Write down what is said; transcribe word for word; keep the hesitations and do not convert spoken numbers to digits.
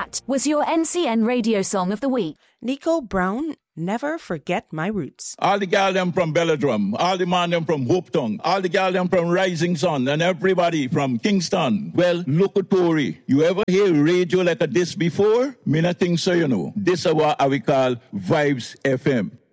That was your N C N radio song of the week. Nico Brown, Never Forget My Roots. All the gal them from Belladrum, all the man them from Hopeton, all the gal them from Rising Sun, and everybody from Kingston. Well, look at Tory. You ever hear radio like a this before? Me not think so, you know. This is what we call Vibes F M.